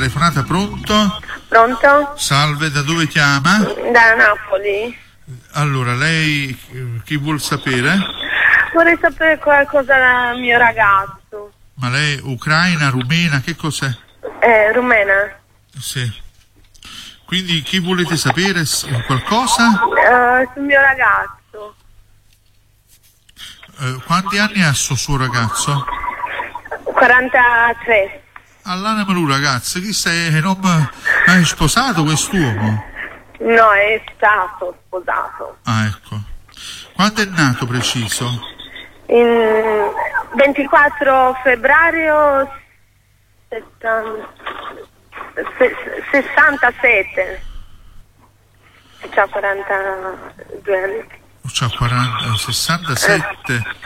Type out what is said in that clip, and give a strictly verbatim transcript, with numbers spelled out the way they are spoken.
telefonata, pronto? Pronto? Salve, da dove chiama? Da Napoli. Allora, lei chi vuol sapere? Vorrei sapere qualcosa dal mio ragazzo. Ma lei ucraina, rumena, che cos'è? Eh, rumena. Sì. Quindi chi volete sapere? Qualcosa? Uh, sul mio ragazzo. Uh, quanti anni ha suo, suo ragazzo? quarantatré. All'anima ragazzo, chi sei? Non hai sposato quest'uomo? No, è stato sposato. Ah, ecco. Quando è nato preciso? In ventiquattro febbraio sessantasette. C'ha quarantadue anni. C'ha quaranta, sessantasette.